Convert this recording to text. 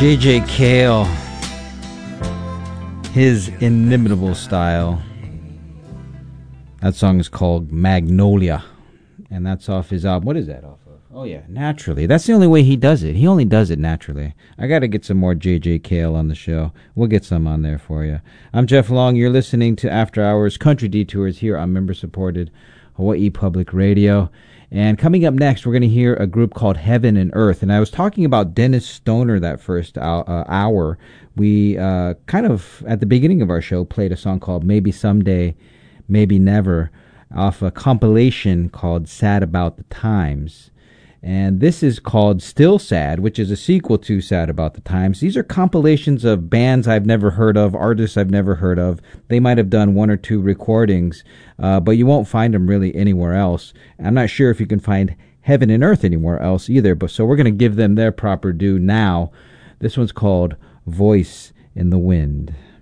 J.J. Cale, his inimitable style. That song is called Magnolia, and that's off his album. What is that off of? Oh, yeah, Naturally. That's the only way he does it. He only does it naturally. I got to get some more J.J. Cale on the show. We'll get some on there for you. I'm Jeff Long. You're listening to After Hours Country Detours here on member-supported Hawaii Public Radio. And coming up next, we're going to hear a group called Heaven and Earth. And I was talking about Dennis Stoner that first hour. We kind of, at the beginning of our show, played a song called Maybe Someday, Maybe Never, off a compilation called Sad About the Times. And this is called Still Sad, which is a sequel to Sad About the Times. These are compilations of bands I've never heard of, artists I've never heard of. They might have done one or two recordings, but you won't find them really anywhere else. I'm not sure if you can find Heaven and Earth anywhere else either, but so we're going to give them their proper due now. This one's called Voice in the Wind.